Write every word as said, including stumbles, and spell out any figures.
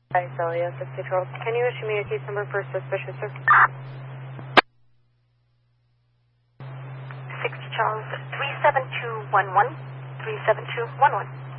Hi, Celia, sixty twelve. Can you issue me a case number for suspicious, sir? sixty Charles, three seven two one one, three seven two one one.